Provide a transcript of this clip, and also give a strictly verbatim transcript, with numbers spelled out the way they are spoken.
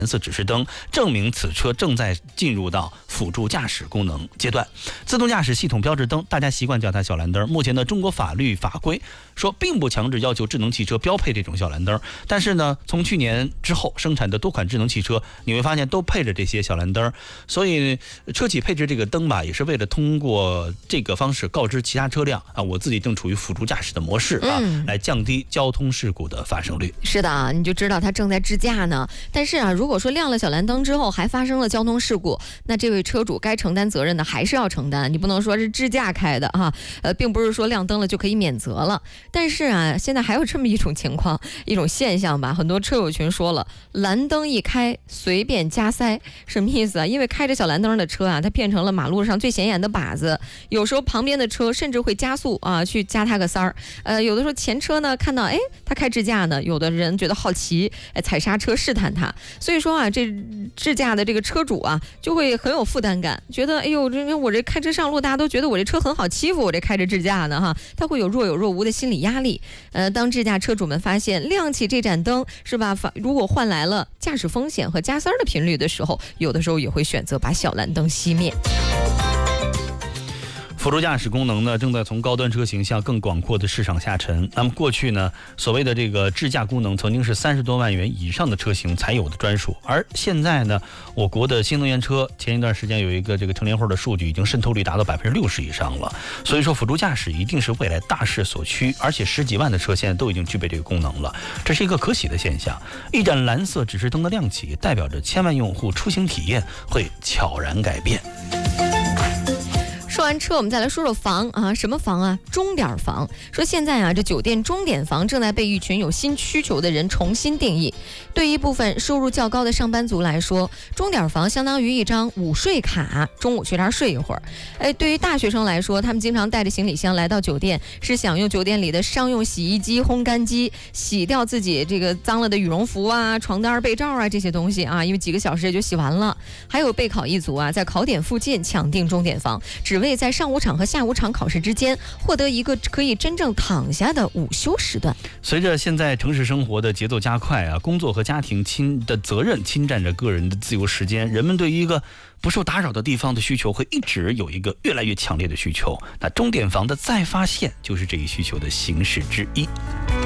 蓝色指示灯，证明此车正在进入到辅助驾驶功能阶段。自动驾驶系统标志灯，大家习惯叫它小蓝灯。目前呢，中国法律法规说并不强制要求智能汽车标配这种小蓝灯，但是呢，从去年之后生产的多款智能汽车，你会发现都配着这些小蓝灯。所以车企配置这个灯吧，也是为了通过这个方式告知其他车辆啊，我自己正处于辅助驾驶的模式啊，嗯、来降低交通事故的发生率。 是的，你就知道它正在智驾呢。但是啊，如果说亮了小蓝灯之后还发生了交通事故，那这位车主该承担责任的还是要承担，你不能说是智驾开的啊，呃，并不是说亮灯了就可以免责了。但是啊，现在还有这么一种情况，一种现象吧，很多车友群说了，蓝灯一开随便加塞，什么意思啊？因为开着小蓝灯的车啊，它变成了马路上最显眼的靶子，有时候旁边的车甚至会加速啊，去加它个塞儿。呃，有的时候前车呢看到哎他开智驾呢，有的人觉得好奇，哎踩刹车试探他。所以说啊，这智驾的这个车主啊，就会很有负担感，觉得哎呦，这我这开车上路，大家都觉得我这车很好欺负，我这开着智驾呢哈，他会有若有若无的心理压力。呃，当智驾车主们发现亮起这盏灯是吧，如果换来了驾驶风险和加塞的频率的时候，有的时候也会选择把小蓝灯熄灭。 辅助驾驶功能呢，正在从高端车型向更广阔的市场下沉。那么过去呢，所谓的这个智驾功能曾经是三十多万元以上的车型才有的专属，而现在呢，我国的新能源车前一段时间有一个这个乘联会的数据，已经渗透率达到百分之六十以上了。所以说，辅助驾驶一定是未来大势所趋，而且十几万的车现在都已经具备这个功能了，这是一个可喜的现象。一盏蓝色指示灯的亮起，代表着千万用户出行体验会悄然改变。 说完车，我们再来说说房啊，什么房啊？钟点房。说现在啊，这酒店钟点房正在被一群有新需求的人重新定义。对于一部分收入较高的上班族来说，钟点房相当于一张午睡卡，中午去这儿睡一会儿。哎，对于大学生来说，他们经常带着行李箱来到酒店，是享用酒店里的商用洗衣机、烘干机，洗掉自己这个脏了的羽绒服啊、床单、被罩啊这些东西啊，因为几个小时也就洗完了。还有备考一族啊，在考点附近抢订钟点房，只为在上午场和下午场考试之间获得一个可以真正躺下的午休时段。 随着现在城市生活的节奏加快啊，工作和家庭侵的责任侵占着个人的自由时间，人们对于一个不受打扰的地方的需求会一直有一个越来越强烈的需求。那钟点房的再发现就是这一需求的形式之一。